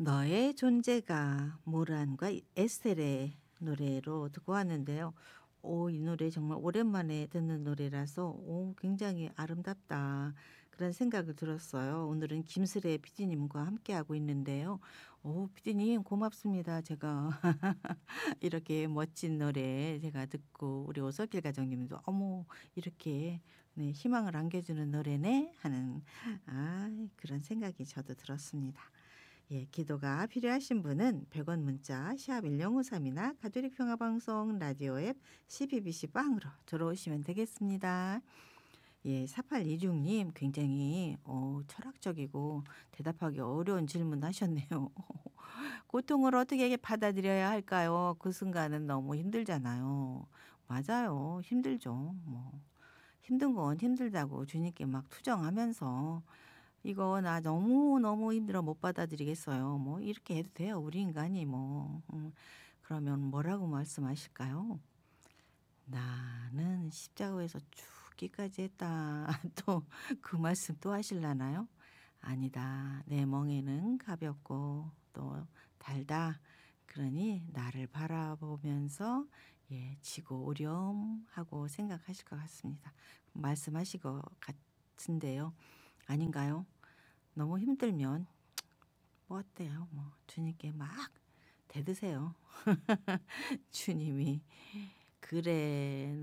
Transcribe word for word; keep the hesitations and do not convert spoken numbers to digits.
너의 존재가 모란과 에스텔의 노래로 듣고 왔는데요. 오, 이 노래 정말 오랜만에 듣는 노래라서 오, 굉장히 아름답다. 그런 생각이 들었어요. 오늘은 김슬애 피디님과 함께하고 있는데요. 오, 피디님 고맙습니다. 제가 이렇게 멋진 노래 제가 듣고 우리 오석길 가족님도 어머 이렇게 네, 희망을 안겨주는 노래네 하는 아, 그런 생각이 저도 들었습니다. 예, 기도가 필요하신 분은 백 원 문자 샵 일공오삼이나 가톨릭 평화방송 라디오 앱 씨비비씨 빵으로 들어오시면 되겠습니다. 예, 사팔이육님 굉장히 어, 철학적이고 대답하기 어려운 질문 하셨네요. 고통을 어떻게 받아들여야 할까요? 그 순간은 너무 힘들잖아요. 맞아요. 힘들죠. 뭐 힘든 건 힘들다고 주님께 막 투정하면서 이거 나 너무너무 힘들어 못 받아들이겠어요. 뭐 이렇게 해도 돼요. 우리 인간이 뭐. 음, 그러면 뭐라고 말씀하실까요? 나는 십자가에서 죽기까지 했다. 또 그 말씀 또 하실라나요? 아니다. 내 멍에는 가볍고 또 달다. 그러니 나를 바라보면서 예, 지고 오렴 하고 생각하실 것 같습니다. 말씀하실 것 같은데요. 아닌가요? 너무 힘들면 뭐 어때요? 뭐 주님께 막 대드세요. 주님이 그래